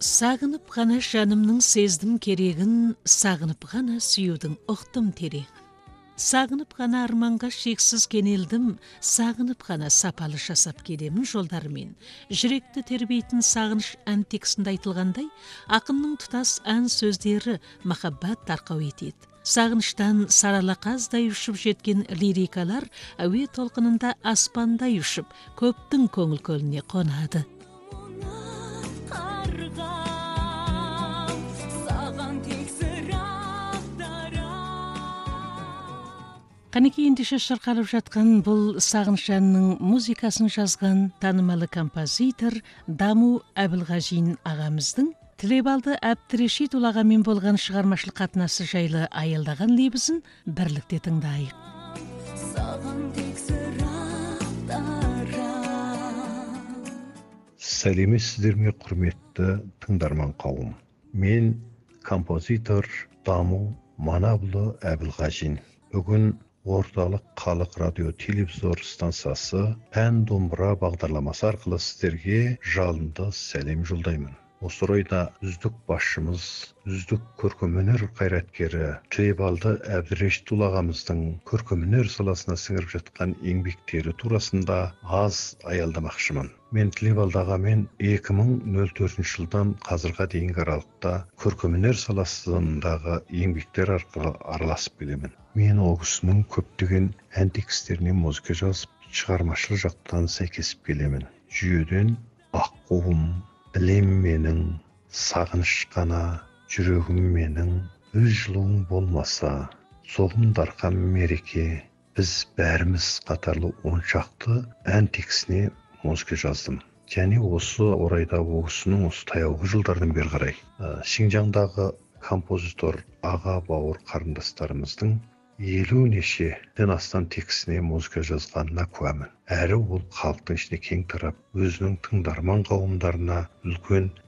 Сағынып ғана жанымның сездім керегін, сағынып ғана сүюдің ұқтым терегін. Сағынып ғана арманға шексіз кенелдім, сағынып ғана сапалы жасап келемін жолдарымен. Жүректі тербейтін сағыныш ән текстінде айтылғандай, ақынның тұтас ән сөздері махаббат тарқау етеді. Сағыныштан сарала қаздай ұшып жеткен лирикалар әуе толқынында аспандай ұшып, көптің көңіл көліне қонады. Қанекей ендеше шырқалып жатқан бұл сағыныш әнінің музыкасын жазған танымалы композитор Даму Әбілғажин ағамыздың Тілебалды Әбдірешит ағамен болған шығармашылық қатынасы жайлы аялдаған лебізін бірлікте тыңдайық. Сәлеметсіздер ме, құрметті тыңдарман қауым. Мен композитор Даму Манабұлы Әбілғажин. Бүгін Орталық халық радио телевизор стансасы ән домбыра бағдарламасы арқылы сіздерге жалынды сәлем жолдаймын. Осы орайда үздік басшымыз, үздік көркемөнер қайраткері Тілебалды Әбдірешит ағамыздың көркемөнер саласына сіңіріп жатқан еңбектері турасында аз аялдамақшымын. Мен Тілебалды ағамен 2004 жылдан қазірға дейінгі аралықта көркемөнер саласындағы еңбектер арқылы араласып келемін. Мен ол кісінің көптеген ән текстеріне музыка жазып, шығармашылық жақтан сәйкесіп келемін. Жүйеден аққуым, білем менің, сағыныш қана, жүрегім менің, өз жылуың болмаса, соғым дарқан мереке, біз бәріміз қатарлы 10 шақты ән текстіне музыка жаздым. Және осы орайда ол кісінің осы таяуғы жылдардан бері қарай Шинжаңдағы композитор аға бауыр қарындастарымыздың 50 нешеден астам текстіне музыка жазғанына куәмін. Әрі ол халықтың ішіне кең тарап, өзінің тыңдарман қауымдарына үлкен